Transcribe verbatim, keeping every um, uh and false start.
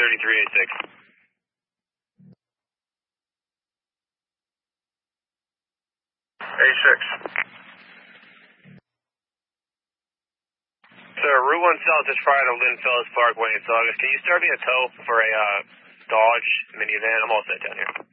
thirty-three eighty-six. eighty-six. Sir, Route one South is prior to Lynn Fells Parkway in Saugus. Can you start me a tow for a uh, Dodge minivan? I'm all set down here.